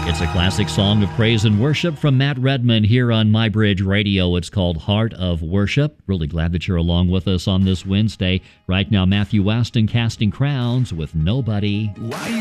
It's a classic song of praise and worship from Matt Redman here on My Bridge Radio. It's called Heart of Worship. Really glad that you're along with us on this Wednesday. Right now, Matthew Waston casting crowns with Nobody. Why